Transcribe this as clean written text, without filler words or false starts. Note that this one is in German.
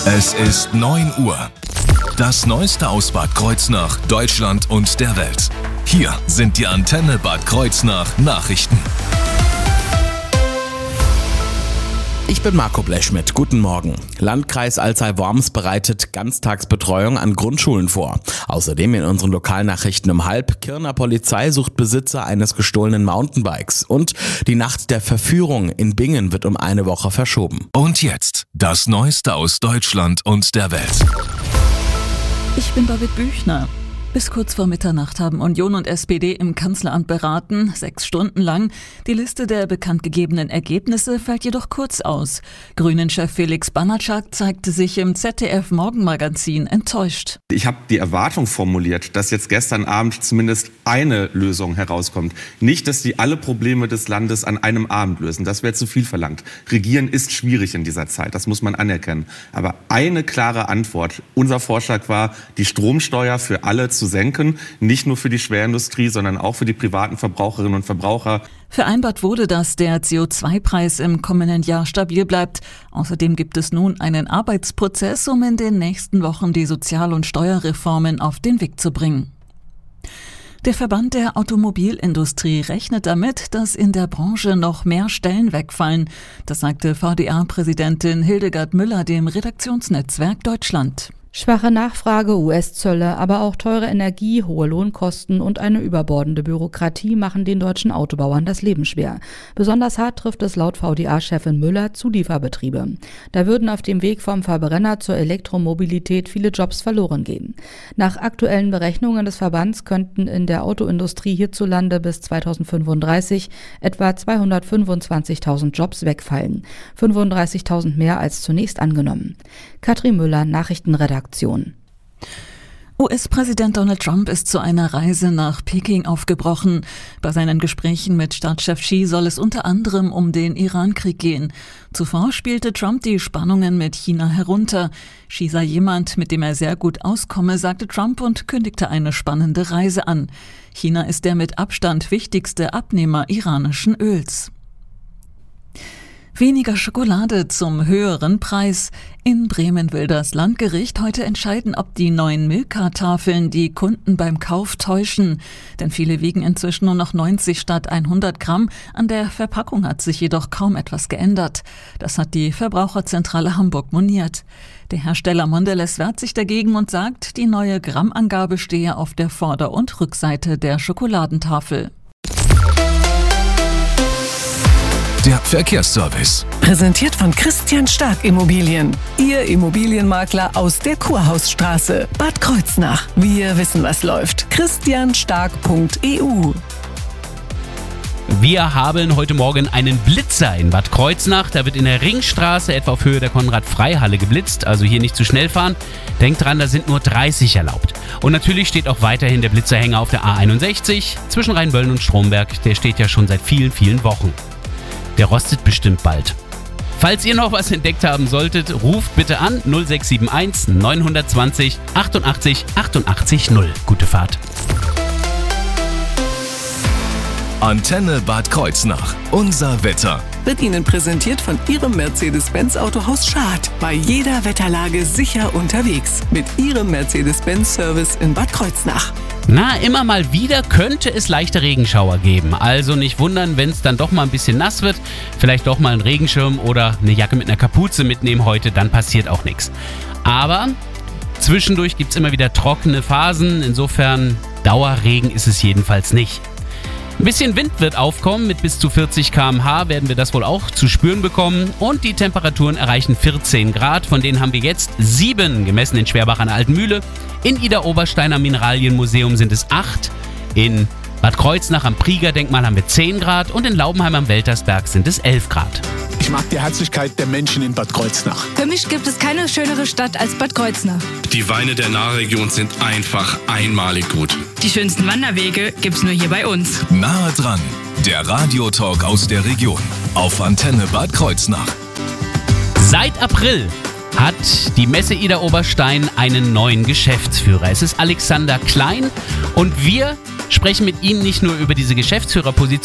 Es ist 9 Uhr. Das Neueste aus Bad Kreuznach, Deutschland und der Welt. Hier sind die Antenne Bad Kreuznach Nachrichten. Ich bin Marco Blechschmidt. Guten Morgen. Landkreis Alzey-Worms bereitet Ganztagsbetreuung an Grundschulen vor. Außerdem in unseren Lokalnachrichten um 12:30: Kirner Polizei sucht Besitzer eines gestohlenen Mountainbikes. Und die Nacht der Verführung in Bingen wird um eine Woche verschoben. Und jetzt das Neueste aus Deutschland und der Welt. Ich bin David Büchner. Bis kurz vor Mitternacht haben Union und SPD im Kanzleramt beraten, 6 Stunden lang. Die Liste der bekanntgegebenen Ergebnisse fällt jedoch kurz aus. Grünen-Chef Felix Banatschak zeigte sich im ZDF-Morgenmagazin enttäuscht. Ich habe die Erwartung formuliert, dass jetzt gestern Abend zumindest eine Lösung herauskommt. Nicht, dass die alle Probleme des Landes an einem Abend lösen. Das wäre zu viel verlangt. Regieren ist schwierig in dieser Zeit, das muss man anerkennen. Aber eine klare Antwort. Unser Vorschlag war, die Stromsteuer für alle zu senken, nicht nur für die Schwerindustrie, sondern auch für die privaten Verbraucherinnen und Verbraucher. Vereinbart wurde, dass der CO2-Preis im kommenden Jahr stabil bleibt. Außerdem gibt es nun einen Arbeitsprozess, um in den nächsten Wochen die Sozial- und Steuerreformen auf den Weg zu bringen. Der Verband der Automobilindustrie rechnet damit, dass in der Branche noch mehr Stellen wegfallen. Das sagte VDA-Präsidentin Hildegard Müller dem Redaktionsnetzwerk Deutschland. Schwache Nachfrage, US-Zölle, aber auch teure Energie, hohe Lohnkosten und eine überbordende Bürokratie machen den deutschen Autobauern das Leben schwer. Besonders hart trifft es laut VDA-Chefin Müller Zulieferbetriebe. Da würden auf dem Weg vom Verbrenner zur Elektromobilität viele Jobs verloren gehen. Nach aktuellen Berechnungen des Verbands könnten in der Autoindustrie hierzulande bis 2035 etwa 225.000 Jobs wegfallen. 35.000 mehr als zunächst angenommen. Katrin Müller, Nachrichtenredaktion. US-Präsident Donald Trump ist zu einer Reise nach Peking aufgebrochen. Bei seinen Gesprächen mit Staatschef Xi soll es unter anderem um den Iran-Krieg gehen. Zuvor spielte Trump die Spannungen mit China herunter. Xi sei jemand, mit dem er sehr gut auskomme, sagte Trump und kündigte eine spannende Reise an. China ist der mit Abstand wichtigste Abnehmer iranischen Öls. Weniger Schokolade zum höheren Preis. In Bremen will das Landgericht heute entscheiden, ob die neuen Milka-Tafeln die Kunden beim Kauf täuschen. Denn viele wiegen inzwischen nur noch 90 statt 100 Gramm. An der Verpackung hat sich jedoch kaum etwas geändert. Das hat die Verbraucherzentrale Hamburg moniert. Der Hersteller Mondelez wehrt sich dagegen und sagt, die neue Grammangabe stehe auf der Vorder- und Rückseite der Schokoladentafel. Der Verkehrsservice. Präsentiert von Christian Stark Immobilien. Ihr Immobilienmakler aus der Kurhausstraße, Bad Kreuznach. Wir wissen, was läuft. christianstark.eu. Wir haben heute Morgen einen Blitzer in Bad Kreuznach. Da wird in der Ringstraße etwa auf Höhe der Konrad-Frei-Halle geblitzt. Also hier nicht zu schnell fahren. Denkt dran, da sind nur 30 erlaubt. Und natürlich steht auch weiterhin der Blitzerhänger auf der A61 zwischen Rheinböllen und Stromberg. Der steht ja schon seit vielen, vielen Wochen. Der rostet bestimmt bald. Falls ihr noch was entdeckt haben solltet, ruft bitte an 0671 920 88 88 0. Gute Fahrt. Antenne Bad Kreuznach. Unser Wetter. Wird Ihnen präsentiert von Ihrem Mercedes-Benz Autohaus Schad. Bei jeder Wetterlage sicher unterwegs. Mit Ihrem Mercedes-Benz-Service in Bad Kreuznach. Na, immer mal wieder könnte es leichte Regenschauer geben. Also nicht wundern, wenn es dann doch mal ein bisschen nass wird. Vielleicht doch mal einen Regenschirm oder eine Jacke mit einer Kapuze mitnehmen heute, dann passiert auch nichts. Aber zwischendurch gibt es immer wieder trockene Phasen. Insofern Dauerregen ist es jedenfalls nicht. Ein bisschen Wind wird aufkommen, mit bis zu 40 km/h werden wir das wohl auch zu spüren bekommen. Und die Temperaturen erreichen 14 Grad, von denen haben wir jetzt 7 gemessen in Schwerbach an der Alten Mühle. In Idar-Oberstein Mineralienmuseum sind es 8, in Bad Kreuznach am Prieger-Denkmal haben wir 10 Grad und in Laubenheim am Weltersberg sind es 11 Grad. Ich mag die Herzlichkeit der Menschen in Bad Kreuznach. Für mich gibt es keine schönere Stadt als Bad Kreuznach. Die Weine der Nahregion sind einfach einmalig gut. Die schönsten Wanderwege gibt's nur hier bei uns. Nahe dran, der Radiotalk aus der Region auf Antenne Bad Kreuznach. Seit April hat die Messe Idar-Oberstein einen neuen Geschäftsführer. Es ist Alexander Klein und wir sprechen mit ihm nicht nur über diese Geschäftsführerposition,